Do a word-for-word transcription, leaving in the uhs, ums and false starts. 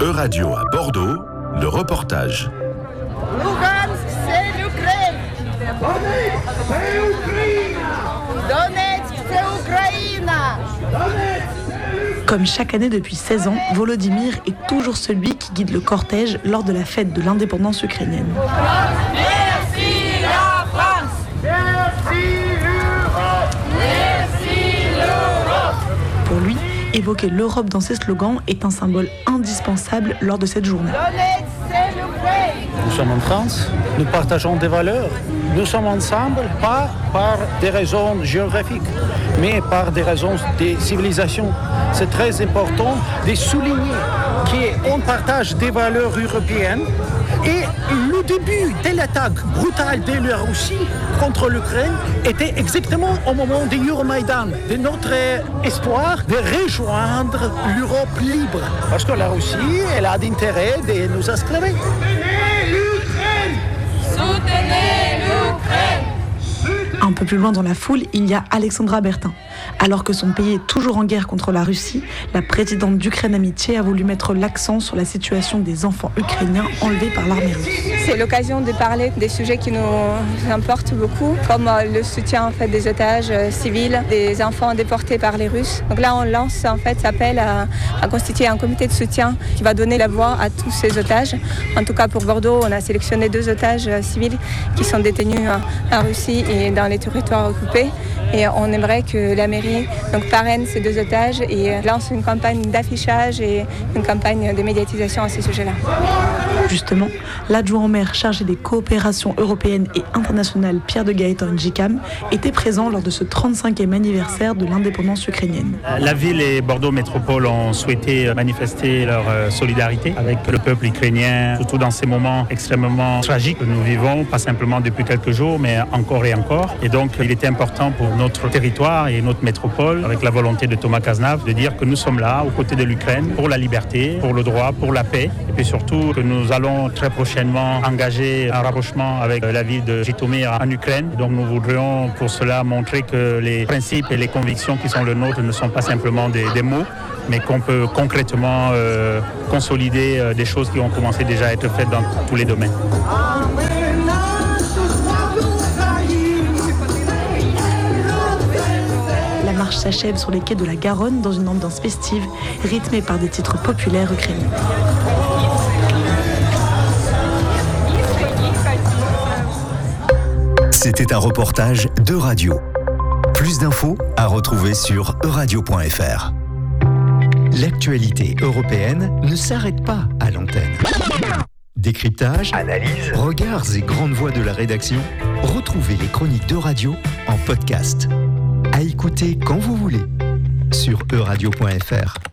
Euradio à Bordeaux, le reportage. Lugansk, c'est l'Ukraine. Donetsk, c'est l'Ukraine. Donetsk, c'est Ukraina. Comme chaque année depuis seize ans, Volodymyr est toujours celui qui guide le cortège lors de la fête de l'indépendance ukrainienne. Merci la France. Merci l'Europe. Merci l'Europe. Pour lui, évoquer l'Europe dans ses slogans est un symbole indispensable lors de cette journée. Donetsk, c'est l'Ukraine. Nous sommes en France, nous partageons des valeurs. Nous sommes ensemble, pas par des raisons géographiques, mais par des raisons de civilisation. C'est très important de souligner qu'on partage des valeurs européennes. Et le début de l'attaque brutale de la Russie contre l'Ukraine était exactement au moment du Euromaïdan, de notre espoir de rejoindre l'Europe libre. Parce que la Russie, elle a d'intérêt de nous esclaver. Soutenez l'Ukraine. Un peu plus loin dans la foule, il y a Alexandra Bertin. Alors que son pays est toujours en guerre contre la Russie, la présidente d'Ukraine Amitié a voulu mettre l'accent sur la situation des enfants ukrainiens enlevés par l'armée russe. C'est l'occasion de parler des sujets qui nous importent beaucoup, comme le soutien en fait, des otages civils, des enfants déportés par les Russes. Donc là, on lance en fait, appel à, à constituer un comité de soutien qui va donner la voix à tous ces otages. En tout cas, pour Bordeaux, on a sélectionné deux otages civils qui sont détenus en Russie et dans les territoires occupés. Et on aimerait que la mairie donc, parraine ces deux otages et lance une campagne d'affichage et une campagne de médiatisation à ces sujets-là. Justement, l'adjoint au maire chargé des coopérations européennes et internationales, Pierre de Gaëtan Njikam, était présent lors de ce trente-cinquième anniversaire de l'indépendance ukrainienne. La ville et Bordeaux Métropole ont souhaité manifester leur solidarité avec le peuple ukrainien, surtout dans ces moments extrêmement tragiques que nous vivons, pas simplement depuis quelques jours, mais encore et encore. Et donc, il était important pour notre territoire et notre métropole, avec la volonté de Thomas Cazenave, de dire que nous sommes là, aux côtés de l'Ukraine, pour la liberté, pour le droit, pour la paix, et puis surtout que nous allons très prochainement engager un rapprochement avec la ville de Jytomyr en Ukraine. Donc nous voudrions pour cela montrer que les principes et les convictions qui sont les nôtres ne sont pas simplement des, des mots, mais qu'on peut concrètement euh, consolider euh, des choses qui ont commencé déjà à être faites dans tous les domaines. La marche s'achève sur les quais de la Garonne dans une ambiance festive, rythmée par des titres populaires ukrainiens. C'était un reportage d'Euradio. Plus d'infos à retrouver sur euradio point f r. L'actualité européenne ne s'arrête pas à l'antenne. Décryptage, analyse, regards et grandes voix de la rédaction. Retrouvez les chroniques d'Euradio en podcast. À écouter quand vous voulez sur euradio point f r.